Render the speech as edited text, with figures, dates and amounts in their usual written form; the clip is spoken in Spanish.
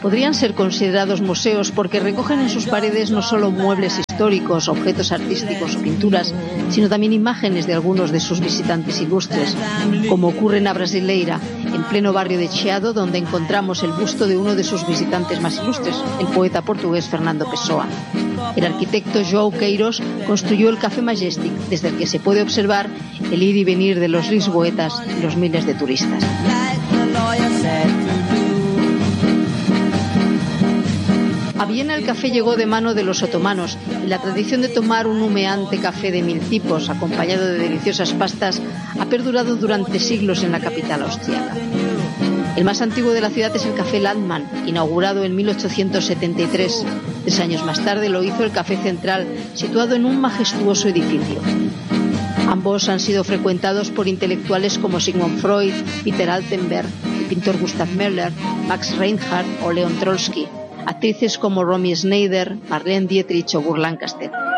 podrían ser considerados museos porque recogen en sus paredes no solo muebles históricos, objetos artísticos o pinturas, sino también imágenes de algunos de sus visitantes ilustres, como ocurre en a Brasileira, en pleno barrio de Chiado, donde encontramos el busto de uno de sus visitantes más ilustres, el poeta portugués Fernando Pessoa. El arquitecto João Queiroz construyó el Café Majestic, desde el que se puede observar el ir y venir de los lisboetas y los miles de turistas. A Viena el café llegó de mano de los otomanos y la tradición de tomar un humeante café de 1000 tipos, acompañado de deliciosas pastas, ha perdurado durante siglos en la capital austríaca. El más antiguo de la ciudad es el Café Landmann, inaugurado en 1873. 3 años más tarde lo hizo el Café Central, situado en un majestuoso edificio. Ambos han sido frecuentados por intelectuales como Sigmund Freud, Peter Altenberg, el pintor Gustav Mahler, Max Reinhardt o Leon Trotsky, actrices como Romy Schneider, Marlene Dietrich o Burt Lancaster.